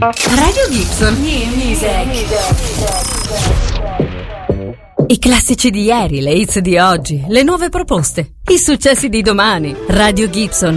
Radio Gibson. New music. I classici di ieri, le hits di oggi, le nuove proposte, i successi di domani. Radio Gibson